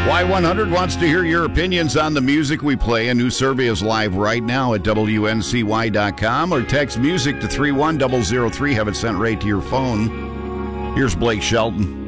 Y100 wants to hear your opinions on the music we play. A new survey is live right now at WNCY.com or text music to 31003. Have it sent right to your phone. Here's Blake Shelton.